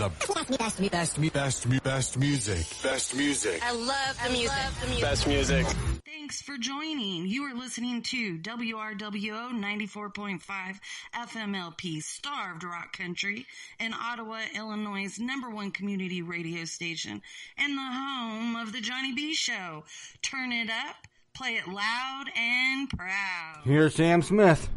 the best music. Best music. I love the music. Best music. Thanks for joining. You are listening to WRWO 94.5 FMLP Starved Rock Country in Ottawa, Illinois' #1 community radio station and the home of the Johnny B Show. Turn it up, play it loud and proud. Here's Sam Smith.